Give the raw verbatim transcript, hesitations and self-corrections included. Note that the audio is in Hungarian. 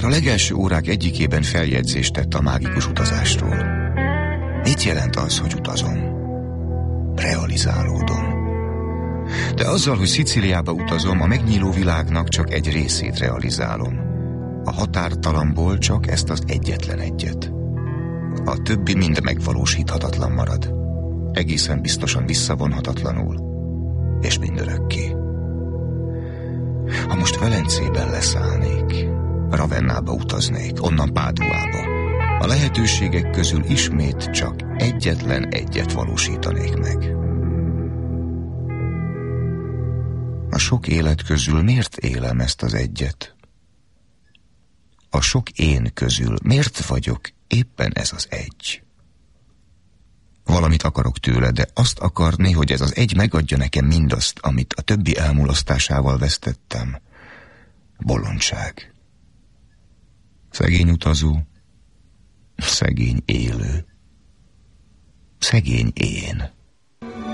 a legelső órák egyikében feljegyzést tett a mágikus utazásról. Mit jelent az, hogy utazom? Realizálódom. De azzal, hogy Szicíliába utazom, a megnyíló világnak csak egy részét realizálom. A határtalamból csak ezt az egyetlen egyet. A többi mind megvalósíthatatlan marad. Egészen biztosan visszavonhatatlanul, és mindörökké. Ha most Velencében leszállnék, Ravennába utaznék, onnan Páduába, a lehetőségek közül ismét csak egyetlen egyet valósítanék meg. A sok élet közül miért élem ezt az egyet? A sok én közül miért vagyok éppen ez az egy? Valamit akarok tőle, de azt akarni, hogy ez az egy megadja nekem mindazt, amit a többi elmulasztásával vesztettem. Bolondság. Szegény utazó, szegény élő, szegény én.